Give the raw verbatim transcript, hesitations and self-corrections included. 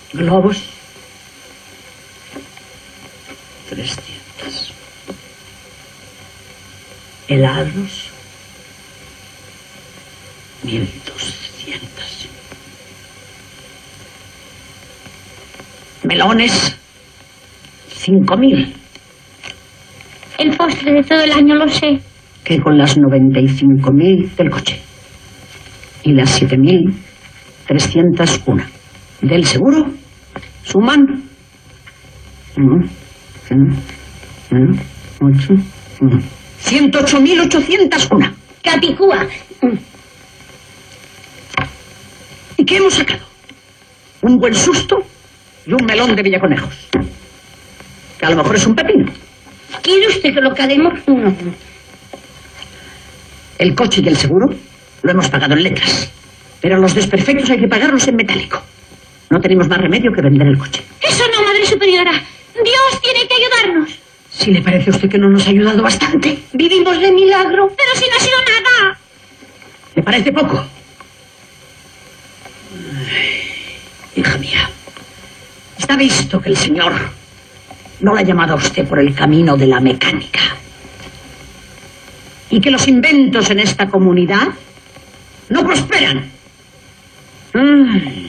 Globos. trescientos. Helados. mil doscientos. Melones. cinco mil. El postre de todo el año lo sé. Que con las noventa y cinco mil del coche. Y las siete mil trescientos una del seguro suman ciento ocho mil ochocientos una. Capicúa. ¿Y qué hemos sacado? Un buen susto y un melón de Villaconejos. Que a lo mejor es un pepino. ¿Quiere usted que lo cademos? No. El coche y el seguro lo hemos pagado en letras. Pero los desperfectos hay que pagarlos en metálico. No tenemos más remedio que vender el coche. Eso no, Madre Superiora. Dios tiene que ayudarnos. ¿Si le parece a usted que no nos ha ayudado bastante? Vivimos de milagro. Pero si no ha sido nada. ¿Le parece poco? Ay, hija mía, está visto que el Señor no la ha llamado a usted por el camino de la mecánica. Y que los inventos en esta comunidad no prosperan. Ay.